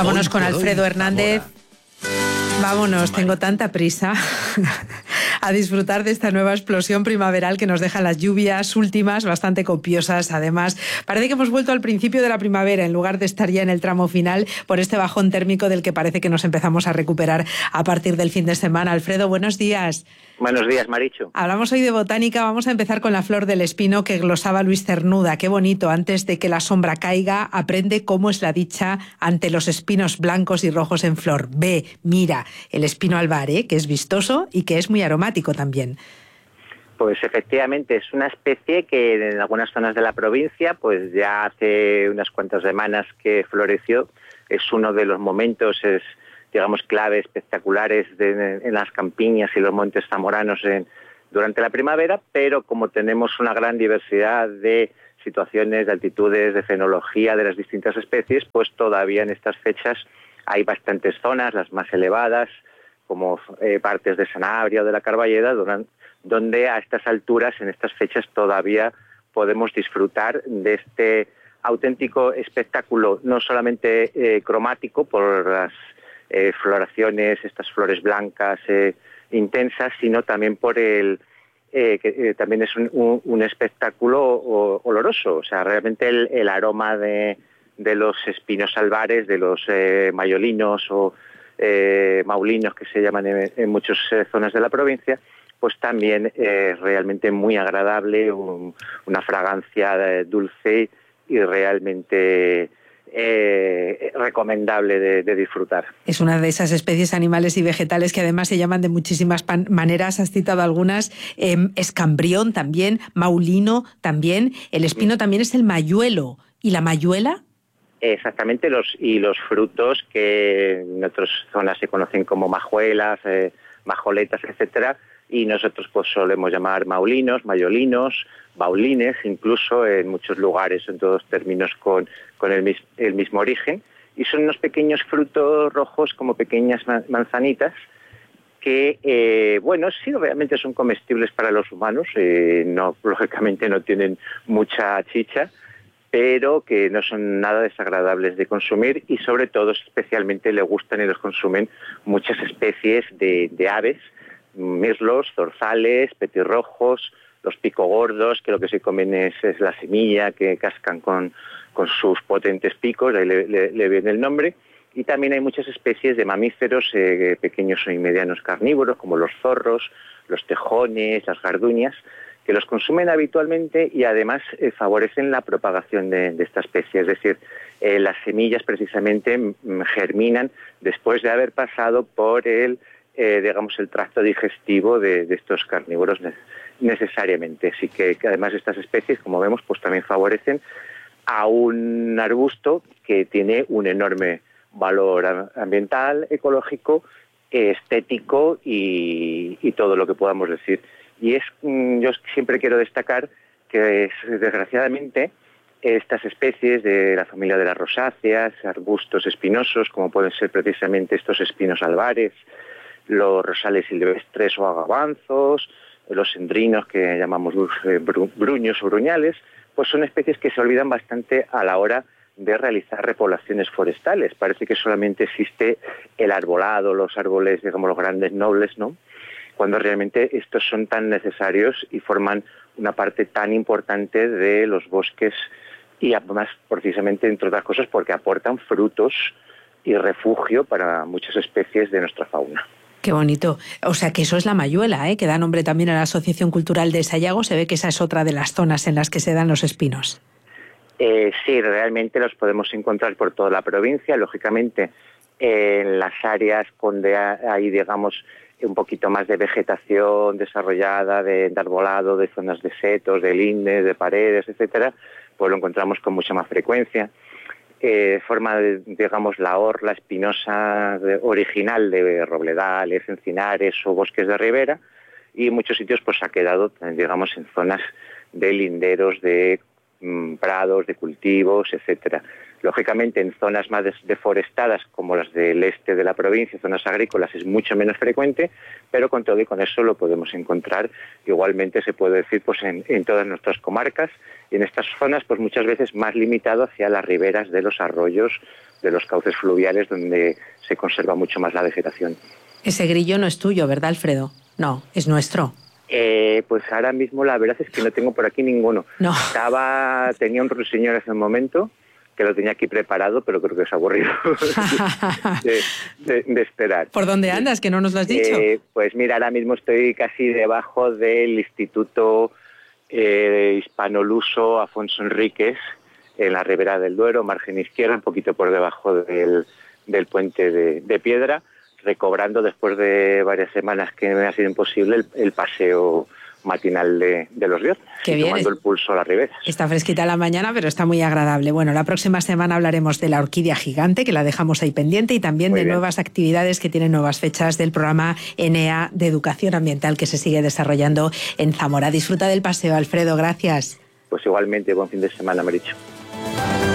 Vámonos con Alfredo Hernández. Vámonos, tengo tanta prisa a disfrutar de esta nueva explosión primaveral que nos dejan las lluvias últimas, bastante copiosas. Además, parece que hemos vuelto al principio de la primavera en lugar de estar ya en el tramo final por este bajón térmico del que parece que nos empezamos a recuperar a partir del fin de semana. Alfredo, buenos días. Buenos días, Marichu. Hablamos hoy de botánica. Vamos a empezar con la flor del espino que glosaba Luis Cernuda. Qué bonito. Antes de que la sombra caiga, aprende cómo es la dicha ante los espinos blancos y rojos en flor. Ve, mira, el espino albar, que es vistoso y que es muy aromático también. Pues efectivamente, es una especie que en algunas zonas de la provincia, pues ya hace unas cuantas semanas que floreció. Es uno de los momentos, digamos, clave, espectaculares en las campiñas y los montes zamoranos durante la primavera, pero como tenemos una gran diversidad de situaciones, de altitudes, de fenología de las distintas especies, pues todavía en estas fechas hay bastantes zonas, las más elevadas, como partes de Sanabria o de la Carballeda, donde a estas alturas, en estas fechas, todavía podemos disfrutar de este auténtico espectáculo, no solamente cromático por las floraciones, estas flores blancas intensas, sino también por que también es un espectáculo oloroso. O sea, realmente el aroma de los espinos albares, de los mayolinos o maulinos que se llaman en muchas zonas de la provincia, pues también es realmente muy agradable, una fragancia dulce y realmente recomendable de disfrutar. Es una de esas especies animales y vegetales que además se llaman de muchísimas maneras. Has citado algunas, escambrión también, maulino también, el espino también es el mayuelo. ¿Y la mayuela? Exactamente, los frutos que en otras zonas se conocen como majuelas, majoletas, etcétera, y nosotros pues solemos llamar maulinos, mayolinos, baulines, incluso en muchos lugares, en todos términos con el mismo origen, y son unos pequeños frutos rojos como pequeñas manzanitas que, bueno, sí, realmente son comestibles para los humanos, lógicamente no tienen mucha chicha, pero que no son nada desagradables de consumir y sobre todo especialmente le gustan y los consumen muchas especies de aves, mirlos, zorzales, petirrojos, los picogordos, que lo que se comen es la semilla que cascan con sus potentes picos, ahí le viene el nombre, y también hay muchas especies de mamíferos pequeños y medianos carnívoros, como los zorros, los tejones, las garduñas, que los consumen habitualmente y además favorecen la propagación de esta especie. Es decir, las semillas precisamente germinan después de haber pasado por el tracto digestivo de estos carnívoros necesariamente. Así que además estas especies, como vemos, pues también favorecen a un arbusto que tiene un enorme valor ambiental, ecológico, estético y todo lo que podamos decir. Y yo siempre quiero destacar que desgraciadamente estas especies de la familia de las rosáceas, arbustos espinosos, como pueden ser precisamente estos espinos albares, los rosales silvestres o agavanzos, los endrinos que llamamos bruños o bruñales, pues son especies que se olvidan bastante a la hora de realizar repoblaciones forestales. Parece que solamente existe el arbolado, los árboles, digamos, los grandes nobles, ¿no?, cuando realmente estos son tan necesarios y forman una parte tan importante de los bosques y además precisamente, entre otras cosas, porque aportan frutos y refugio para muchas especies de nuestra fauna. Qué bonito. O sea que eso es la mayuela, que da nombre también a la Asociación Cultural de Sayago. Se ve que esa es otra de las zonas en las que se dan los espinos. Sí, realmente los podemos encontrar por toda la provincia, lógicamente en las áreas donde hay, digamos, un poquito más de vegetación desarrollada, de arbolado, de zonas de setos, de lindes, de paredes, etcétera, pues lo encontramos con mucha más frecuencia. Forma, digamos, la orla espinosa original de robledales, encinares o bosques de ribera, y en muchos sitios pues ha quedado, digamos, en zonas de linderos, de prados, de cultivos, etcétera. Lógicamente, en zonas más deforestadas, como las del este de la provincia, zonas agrícolas, es mucho menos frecuente, pero con todo y con eso lo podemos encontrar. Igualmente se puede decir pues en todas nuestras comarcas, y en estas zonas pues muchas veces más limitado hacia las riberas de los arroyos, de los cauces fluviales, donde se conserva mucho más la vegetación. Ese grillo no es tuyo, ¿verdad, Alfredo? No, es nuestro. Pues ahora mismo la verdad es que no tengo por aquí ninguno. No. Tenía un ruiseñor hace un momento, que lo tenía aquí preparado, pero creo que es aburrido de esperar. ¿Por dónde andas, que no nos lo has dicho? Pues mira, ahora mismo estoy casi debajo del Instituto Hispanoluso Afonso Enríquez, en la Ribera del Duero, margen izquierda, un poquito por debajo del puente de piedra, recobrando después de varias semanas que me ha sido imposible el paseo matinal de los viernes, tomando el pulso a las riberas. Está fresquita la mañana, pero está muy agradable. Bueno, la próxima semana hablaremos de la orquídea gigante, que la dejamos ahí pendiente, y también de nuevas actividades que tienen nuevas fechas del programa ENEA de Educación Ambiental, que se sigue desarrollando en Zamora. Disfruta del paseo, Alfredo, gracias. Pues igualmente, buen fin de semana, Marichu.